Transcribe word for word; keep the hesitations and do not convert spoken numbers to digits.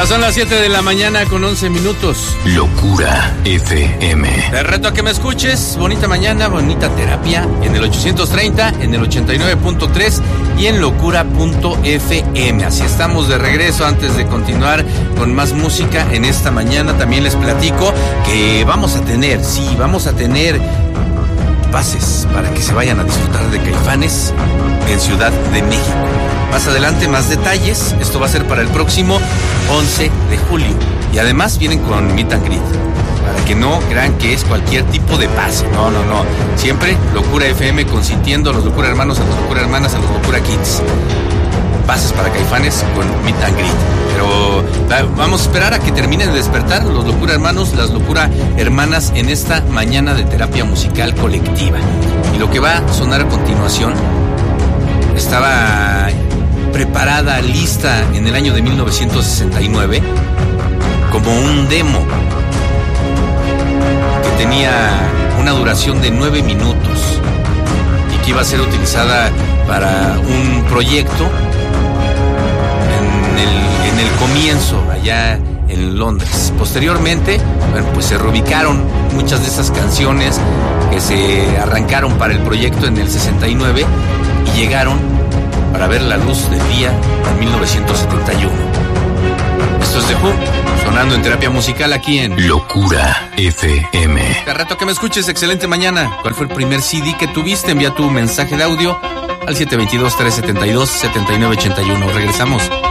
Ya son las siete de la mañana con once minutos. Locura F M. Te reto a que me escuches. Bonita mañana, bonita terapia. En el ochocientos treinta, en el ochenta y nueve punto tres y en locura punto f m. Así estamos de regreso. Antes de continuar con más música en esta mañana, también les platico que vamos a tener, sí, vamos a tener pases para que se vayan a disfrutar de Caifanes en Ciudad de México. Más adelante, más detalles. Esto va a ser para el próximo once de julio. Y además vienen con Meet and Greet, para que no crean que es cualquier tipo de pase. No, no, no. Siempre Locura F M consintiendo a los Locura Hermanos, a los Locura Hermanas, a los Locura Kids. Pases para Caifanes con Meet and Greet. Pero vamos a esperar a que terminen de despertar los Locura Hermanos, las Locura Hermanas en esta mañana de terapia musical colectiva. Y lo que va a sonar a continuación estaba preparada, lista en el año de mil novecientos sesenta y nueve como un demo que tenía una duración de nueve minutos y que iba a ser utilizada para un proyecto en el, en el comienzo allá en Londres. Posteriormente, bueno, pues se reubicaron muchas de esas canciones que se arrancaron para el proyecto en el sesenta y nueve y llegaron para ver la luz del día en mil novecientos setenta y uno. Esto es The Who, sonando en terapia musical aquí en Locura F M. Te reto a que me escuches. Excelente mañana. ¿Cuál fue el primer C D que tuviste? Envía tu mensaje de audio al siete dos dos, tres siete dos, siete nueve ocho uno. Regresamos.